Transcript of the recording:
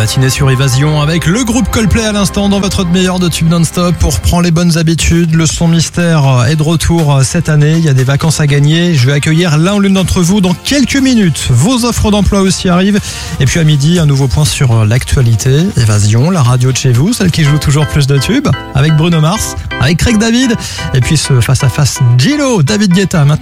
matinée sur Évasion avec le groupe Coldplay à l'instant dans votre meilleur de tube non-stop pour prendre les bonnes habitudes. Le son mystère est de retour cette année. Il y a des vacances à gagner. Je vais accueillir l'un ou l'une d'entre vous dans quelques minutes. Vos offres d'emploi aussi arrivent. Et puis à midi, un nouveau point sur l'actualité. Évasion, la radio de chez vous, celle qui joue toujours plus de tubes. Avec Bruno Mars, avec Craig David. Et puis ce face-à-face Gillo, David Guetta maintenant.